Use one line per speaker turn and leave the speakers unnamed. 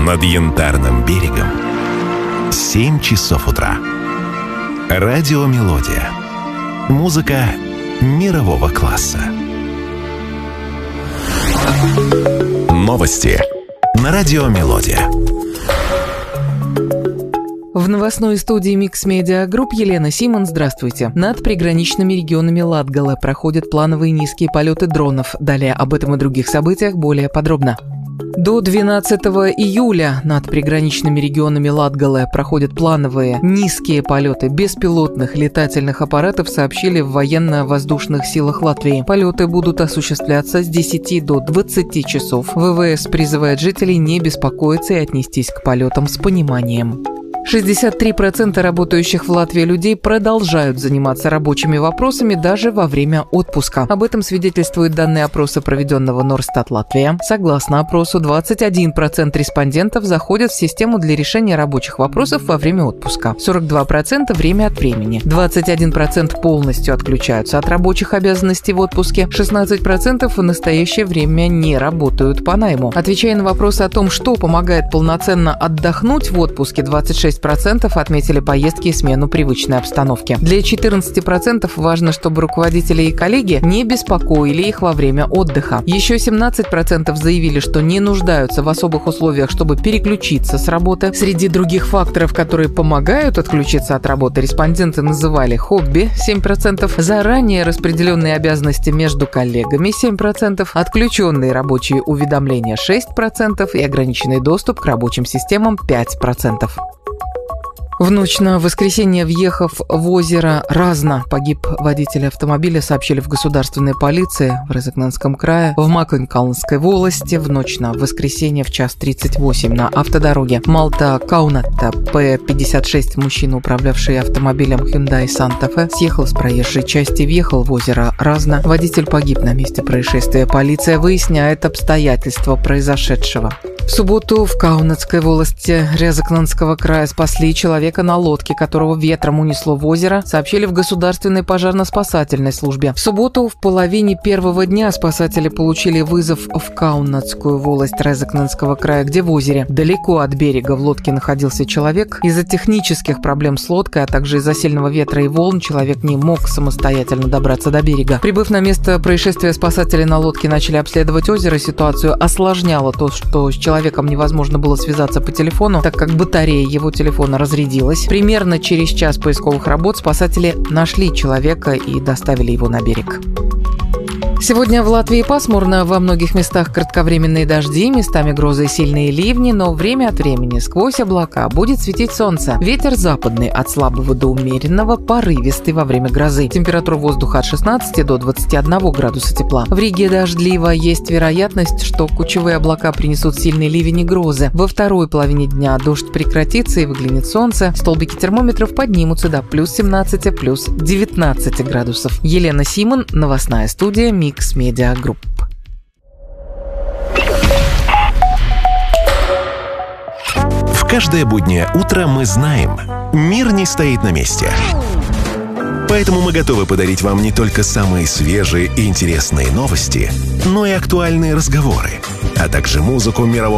Над Янтарным берегом 7 часов утра. Радио «Мелодия». Музыка мирового класса. Новости на радио «Мелодия».
В новостной студии Mix Media Group Елена Симон. Здравствуйте. Над приграничными регионами Латгалы проходят плановые низкие полеты дронов. Далее об этом и других событиях более подробно. До 12 июля над приграничными регионами Латгалы проходят плановые низкие полеты беспилотных летательных аппаратов, сообщили в военно-воздушных силах Латвии. Полеты будут осуществляться с 10 до 20 часов. ВВС призывает жителей не беспокоиться и отнестись к полетам с пониманием. 63% работающих в Латвии людей продолжают заниматься рабочими вопросами даже во время отпуска. Об этом свидетельствуют данные опроса, проведенного Норстат Латвия. Согласно опросу, 21% респондентов заходят в систему для решения рабочих вопросов во время отпуска, 42% время от времени, 21% полностью отключаются от рабочих обязанностей в отпуске, 16% в настоящее время не работают по найму. Отвечая на вопрос о том, что помогает полноценно отдохнуть в отпуске, 26% отметили поездки и смену привычной обстановки. Для 14% важно, чтобы руководители и коллеги не беспокоили их во время отдыха. Еще 17% заявили, что не нуждаются в особых условиях, чтобы переключиться с работы. Среди других факторов, которые помогают отключиться от работы, респонденты называли хобби 7%, заранее распределенные обязанности между коллегами 7%, отключенные рабочие уведомления 6% и ограниченный доступ к рабочим системам 5%. В ночь на воскресенье, въехав в озеро Разна, погиб водитель автомобиля, сообщили в государственной полиции в Резекненском крае. В Маконкалнской волости в ночь на воскресенье в 1:38 на автодороге Малта-Каунатта П-56 мужчина, управлявший автомобилем Hyundai Santa Fe, съехал с проезжей части и въехал в озеро Разна. Водитель погиб на месте происшествия. Полиция выясняет обстоятельства произошедшего. В субботу в Каунатской волости Резекненского края спасли человека на лодке, которого ветром унесло в озеро, сообщили в Государственной пожарно-спасательной службе. В субботу в половине первого дня спасатели получили вызов в Каунатскую волость Резекненского края, где в озере далеко от берега в лодке находился человек. Из-за технических проблем с лодкой, а также из-за сильного ветра и волн человек не мог самостоятельно добраться до берега. Прибыв на место происшествия, спасатели на лодке начали обследовать озеро. Ситуацию осложняло то, что с человеком невозможно было связаться по телефону, так как батарея его телефона разрядилась. Примерно через час поисковых работ спасатели нашли человека и доставили его на берег. Сегодня в Латвии пасмурно, во многих местах кратковременные дожди, местами грозы и сильные ливни, но время от времени сквозь облака будет светить солнце. Ветер западный от слабого до умеренного, порывистый во время грозы. Температура воздуха от 16 до 21 градуса тепла. В Риге дождливо, есть вероятность, что кучевые облака принесут сильные ливни и грозы. Во второй половине дня дождь прекратится и выглянет солнце. Столбики термометров поднимутся до плюс 17, плюс 19 градусов. Елена Симон, новостная студия Mix Media Group.
В каждое буднее утро мы знаем, мир не стоит на месте. Поэтому мы готовы подарить вам не только самые свежие и интересные новости, но и актуальные разговоры, а также музыку мирового